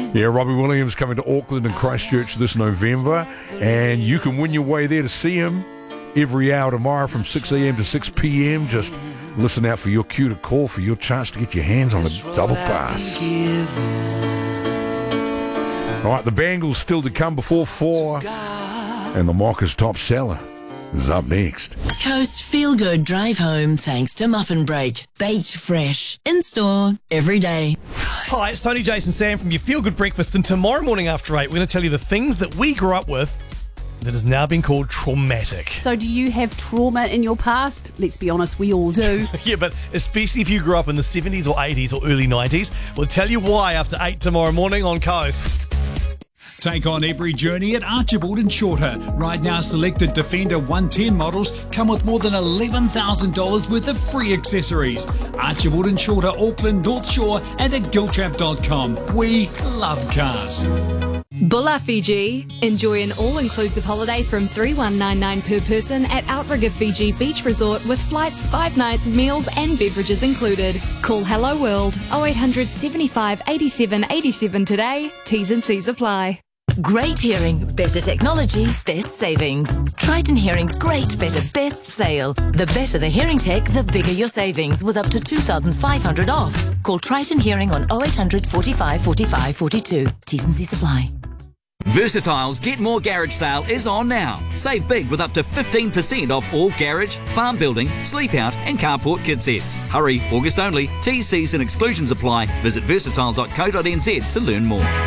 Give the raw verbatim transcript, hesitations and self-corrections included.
Yeah, Robbie Williams coming to Auckland and Christchurch this November, and you can win your way there to see him every hour tomorrow from six a.m. to six p.m. Just listen out for your cue to call for your chance to get your hands on the double pass. All right, the Bangles still to come before four, and the Mockers top seller is up next. Coast Feel Good Drive Home thanks to Muffin Break. Baked fresh. In store every day. Hi, it's Tony, Jason, Sam from your Feel Good Breakfast, and tomorrow morning after eight, we're going to tell you the things that we grew up with that has now been called traumatic. So do you have trauma in your past? Let's be honest, we all do. Yeah, but especially if you grew up in the seventies or eighties or early nineties. We'll tell you why after eight tomorrow morning on Coast. Take on every journey at Archibald and Shorter. Right now, selected Defender one ten models come with more than eleven thousand dollars worth of free accessories. Archibald and Shorter, Auckland, North Shore, and at giltrap dot com. We love cars. Bulla Fiji. Enjoy an all-inclusive holiday from three thousand one hundred ninety-nine dollars per person at Outrigger Fiji Beach Resort with flights, five nights, meals and beverages included. Call Hello World oh eight hundred, seventy-five, eighty-seven, eighty-seven today. T's and C's apply. Great hearing, better technology, best savings. Triton Hearing's Great Better Best Sale. The better the hearing tech, the bigger your savings, with up to two thousand five hundred dollars off. Call Triton Hearing on oh eight hundred, forty-five, forty-five, forty-two. T's and C's apply. Versatile's Get More Garage sale is on now. Save big with up to fifteen percent off all garage, farm building, sleep out and carport kit sets. Hurry, August only. T's, C's and exclusions apply. Visit versatile dot co dot n z to learn more.